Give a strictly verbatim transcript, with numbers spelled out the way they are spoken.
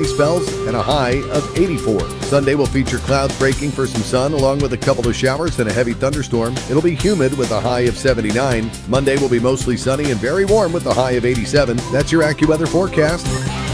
sunny spells and a high of eighty-four. Sunday will feature clouds breaking for some sun along with a couple of showers and a heavy thunderstorm. It'll be humid with a high of seventy-nine. Monday will be mostly sunny and very warm with a high of eighty-seven. That's your AccuWeather forecast.